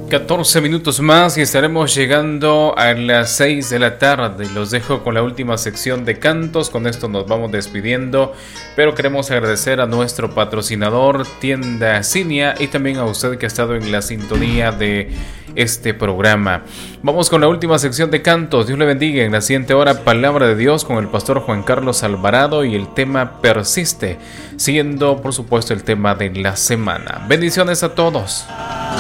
14 minutos más y estaremos llegando a las 6 de la tarde. Los dejo con la última sección de cantos. Con esto nos vamos despidiendo, pero queremos agradecer a nuestro patrocinador Tienda Cinia y también a usted que ha estado en la sintonía de este programa. Vamos con la última sección de cantos. Dios le bendiga. En la siguiente hora, Palabra de Dios con el pastor Juan Carlos Alvarado y el tema Persiste, siguiendo por supuesto el tema de la semana. Bendiciones a todos.